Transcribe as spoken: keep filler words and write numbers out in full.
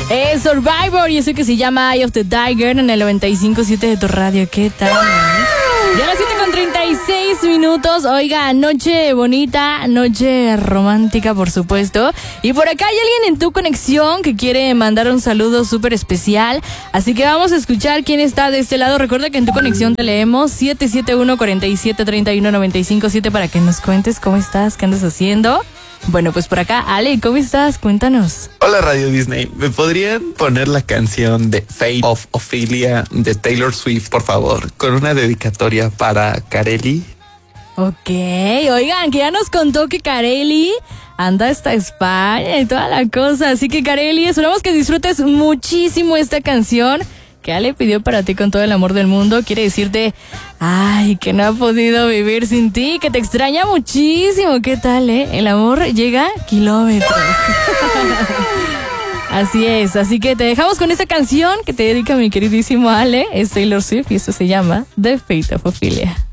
Es Survivor y eso que se llama Eye of the Tiger en el noventa y cinco punto siete de tu radio. ¿Qué tal? Ya a las siete con treinta y seis minutos. Oiga, noche bonita, noche romántica, por supuesto. Y por acá hay alguien en tu conexión que quiere mandar un saludo súper especial. Así que vamos a escuchar quién está de este lado. Recuerda que en tu conexión te leemos siete siete uno, cuatro siete, tres uno, nueve cinco siete para que nos cuentes cómo estás, qué andas haciendo. Bueno, pues por acá, Ale, ¿cómo estás? Cuéntanos. Hola Radio Disney, ¿me podrían poner la canción de Fate of Ophelia de Taylor Swift, por favor? Con una dedicatoria para Kareli. Ok, oigan, que ya nos contó que Kareli anda hasta España y toda la cosa. Así que Kareli, esperamos que disfrutes muchísimo esta canción que Ale pidió para ti con todo el amor del mundo. Quiere decirte, ay, que no ha podido vivir sin ti, que te extraña muchísimo. ¿Qué tal, eh? El amor llega kilómetros. Así es, así que te dejamos con esta canción que te dedica mi queridísimo Ale, es Taylor Swift y esto se llama The Fate of Ophelia.